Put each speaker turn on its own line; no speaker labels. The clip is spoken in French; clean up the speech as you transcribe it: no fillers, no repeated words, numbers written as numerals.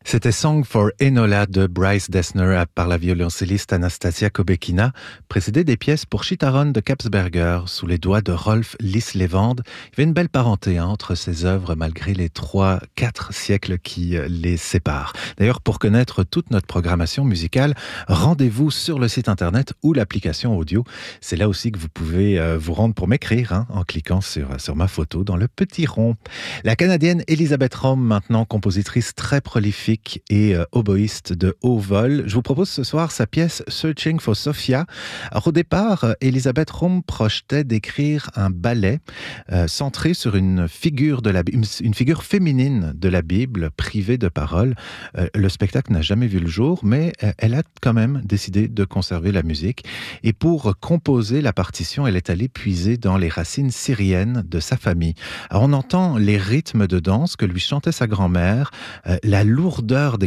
C'était Song for Enola de Bryce Dessner par la violoncelliste Anastasia Kobekina, précédée des pièces pour Chitaron de Kapsberger sous les doigts de Rolf Lislevand. Il y avait une belle parenté entre ces œuvres malgré les 3-4 siècles qui les séparent. D'ailleurs, pour connaître toute notre programmation musicale, rendez-vous sur le site internet ou l'application audio. C'est là aussi que vous pouvez vous rendre pour m'écrire en cliquant sur ma photo dans le petit rond. La Canadienne Elisabeth Röhm, maintenant compositrice très prolifique et oboïste de haut vol. Je vous propose ce soir sa pièce Searching for Sophia. Alors, au départ, Elisabeth Röhm projetait d'écrire un ballet centré sur une figure féminine de la Bible, privée de parole. Le spectacle n'a jamais vu le jour, mais elle a quand même décidé de conserver la musique. Et pour composer la partition, elle est allée puiser dans les racines syriennes de sa famille. Alors, on entend les rythmes de danse que lui chantait sa grand-mère, la lourdeur des